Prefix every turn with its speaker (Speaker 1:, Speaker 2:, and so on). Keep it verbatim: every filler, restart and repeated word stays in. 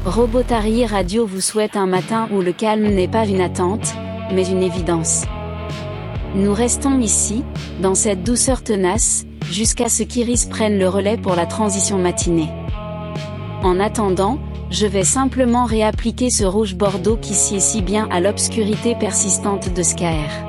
Speaker 1: Robotary Radio vous souhaite un matin où le calme n'est pas une attente, mais une évidence. Nous restons ici, dans cette douceur tenace, jusqu'à ce qu'Iris prenne le relais pour la transition matinée. En attendant, je vais simplement réappliquer ce rouge bordeaux qui sied si bien à l'obscurité persistante de Skaer.